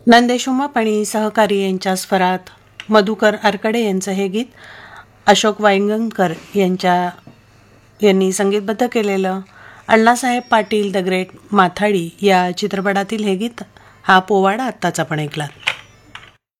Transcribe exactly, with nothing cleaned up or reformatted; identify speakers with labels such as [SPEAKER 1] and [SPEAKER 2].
[SPEAKER 1] नंदेश उमाप आणि सहकारी यांच्या स्वरात मधुकर आरकडे यांचं हे गीत अशोक वांगणकर यांच्या यांनी संगीतबद्ध केलेलं अण्णासाहेब पाटील द ग्रेट माथाडी या चित्रपटातील हे गीत. हा पोवाडा आत्ताच आपण ऐकला.